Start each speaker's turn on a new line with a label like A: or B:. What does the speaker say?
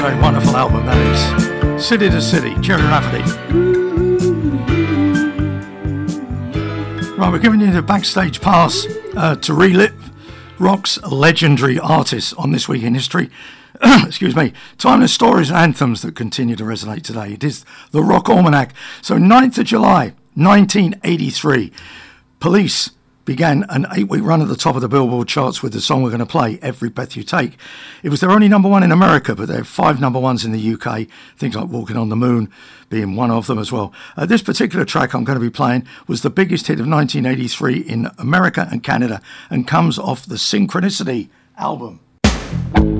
A: A wonderful album that is. City to City, Gerry Rafferty. Right, we're giving you the backstage pass to relive rock's legendary artists on This Week in History. Excuse me. Timeless stories and anthems that continue to resonate today. It is the Rock Almanac. So 9th of July, 1983, Police began an 8-week run at the top of the Billboard charts with the song we're going to play, Every Breath You Take. It was their only number one in America, but they have 5 number ones in the UK, things like Walking on the Moon being one of them as well. This particular track I'm going to be playing was the biggest hit of 1983 in America and Canada and comes off the Synchronicity album.